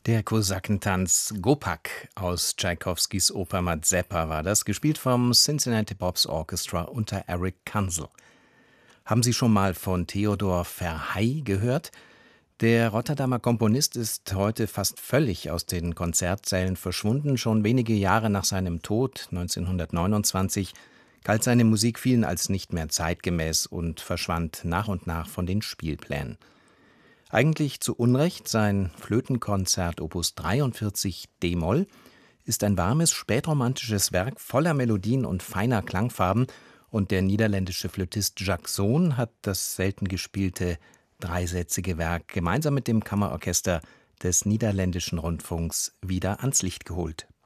Der Kosakentanz Gopak aus Tschaikowskis Oper Mazeppa war das, gespielt vom Cincinnati Pops Orchestra unter Eric Kansel. Haben Sie schon mal von Theodor Verhey gehört? Der Rotterdamer Komponist ist heute fast völlig aus den Konzertsälen verschwunden. Schon wenige Jahre nach seinem Tod, 1929, galt seine Musik vielen als nicht mehr zeitgemäß und verschwand nach und nach von den Spielplänen. Eigentlich zu Unrecht, sein Flötenkonzert Opus 43 d-Moll ist ein warmes, spätromantisches Werk voller Melodien und feiner Klangfarben, und der niederländische Flötist Jacques Sohn hat das selten gespielte dreisätzige Werk gemeinsam mit dem Kammerorchester des Niederländischen Rundfunks wieder ans Licht geholt.